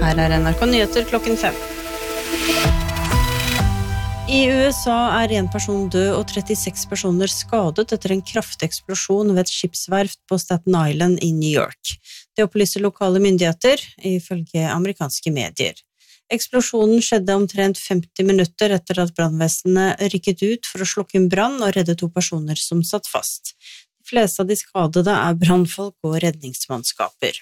Her NRK Nyheter klokken 5. I USA en person død og 36 personer skadet etter en kraftig eksplosjon ved et skipsverft på Staten Island i New York. Det opplyser lokale myndigheter, ifølge amerikanske medier. Eksplosjonen skjedde omtrent 50 minutter etter at brannvesenet rykket ut for å slukke en brann og redde 2 personer som satt fast. De fleste av de skadede brannfolk og redningsmannskaper.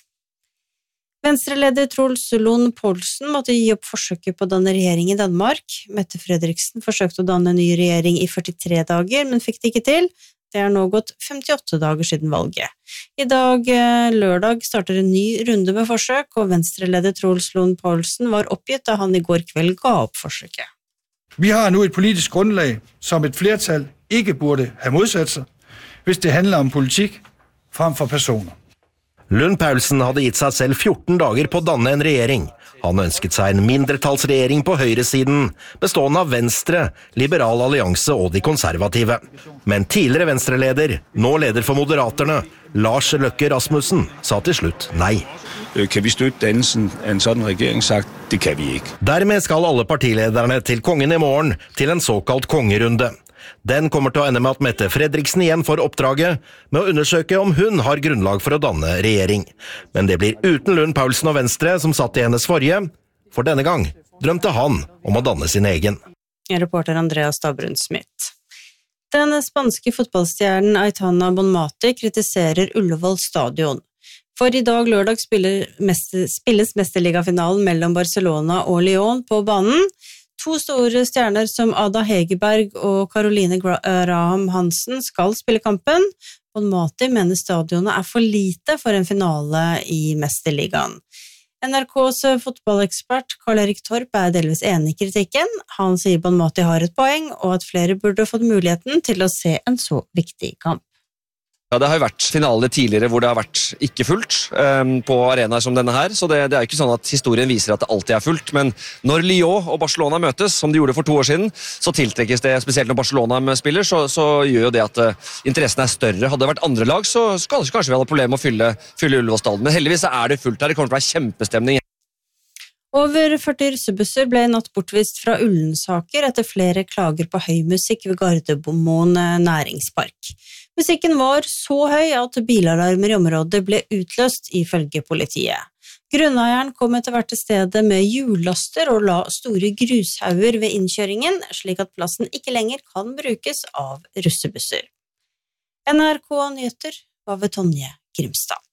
Venstreleder Troels Lund Poulsen måtte gi opp forsøket på å danne regjering i Danmark. Mette Frederiksen forsøkte å danne en ny regjering i 43 dager, men fikk det ikke til. Det nå gått 58 dager siden valget. I dag, lørdag, starter en ny runde med forsøk, og venstreleder Troels Lund Poulsen var oppgitt da han i går kveld ga opp forsøket. Vi har nu et politisk grundlag, som et flertal ikke burde have modsat sig, hvis det handler om politikk frem for personer. Lund Poulsen hadde gitt seg selv 14 dager på å danne en regjering. Han ønsket seg en mindretallsregjering på høyresiden, bestående av Venstre, Liberal Allianse og de konservative. Men tidligere venstreleder, nå leder for Moderaterne, Lars Løkke Rasmussen, sa til slutt nei. Kan vi støtte dannelsen av en sådan regjering? Sagt, det kan vi ikke. Dermed skal alle partilederne til kongen i morgen til en såkalt kongerunde. Den kommer til å ende med at Mette Frederiksen igjen får oppdraget med å undersøke om hun har grunnlag for å danne regjering. Men det blir uten Lund Poulsen og Venstre som satt i hennes forrige. For denne gang drømte han om å danne sin egen. Reporter Andreas Stabrun-Smith. Den spanske fotballstjernen Aitana Bonmati kritiserer Ullevål stadion. For i dag lørdag spilles mesterligafinalen mellom Barcelona og Lyon på banen. 2 store stjerner som Ada Hegerberg og Caroline Graham Hansen skal spille kampen. Bonmati mener stadionet for lite for en finale i Mesterligaen. NRKs fotballekspert Karl-Erik Torp delvis enig i kritikken. Han sier Bonmati har et poeng, og at flere burde fått muligheten til å se en så viktig kamp. Ja, det har jo vært finaler tidligere hvor det har vært ikke fullt på arenaer som denne her, så det jo ikke sånn at historien viser at det alltid fullt, men når Lyon og Barcelona møtes, som de gjorde for 2 år siden, så tiltrekkes det, spesielt når Barcelona spiller, så gjør jo det at interessen større. Hadde det vært andre lag, så kanskje vi hadde problemer med å fylle Ullevål-stallen, men heldigvis det fullt her, det kommer til å være kjempestemning. Over 40 russebusser ble i natt bortvist fra Ullensaker etter flere klager på høy musikk ved Gardermoen næringspark. Musikken var så høy at bilalarmer i området ble utløst ifølge politiet. Grunneieren kom etter hvert til stedet med hjullaster og la store grushauger ved innkjøringen, slik at plassen ikke lenger kan brukes av russebusser. NRK Nyheter var ved Tonje Grimstad.